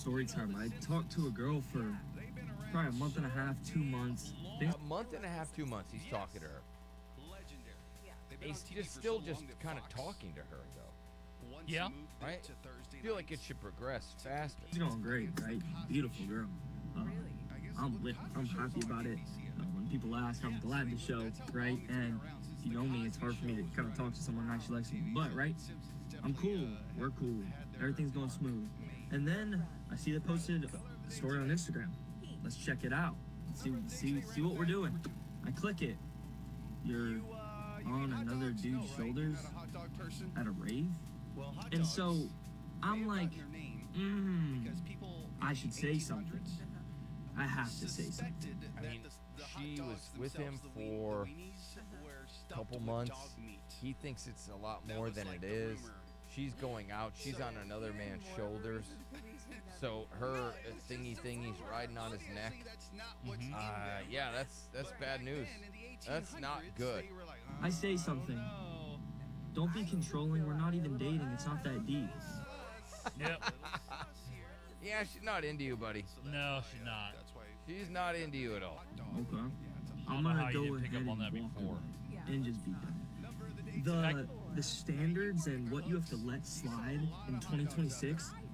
story time. I talked to a girl for probably a month and a half, 2 months. A month and a half, 2 months, he's talking to her. He's still kind of talking to her, though. Yeah. Right? I feel like it should progress faster. She's going great, right? Beautiful girl. I'm lit. I'm happy about it. When people ask, I'm glad to show, right? And if you know me, it's hard for me to kind of talk to someone who actually likes me. But, right? I'm cool. We're cool. Everything's going smooth. And then I see they posted a story on Instagram. Let's check it out. See what we're doing. I click it. You're on another dude's shoulders at a rave. And so I'm like, I should say something. I have to say something. I mean, she was with him for a couple months. He thinks it's a lot more than it is. She's going out. She's on another man's shoulders. So her thingy's riding on his neck. Yeah, that's bad news. That's not good. I say something. Don't be controlling. We're not even dating. It's not that deep. Yep. Yeah, she's not into you, buddy. No, she's not. She's not into you at all. Okay. I I'm don't know how gonna you go didn't ahead pick up on that and walk before. away and just be done. The standards and what you have to let slide in 2026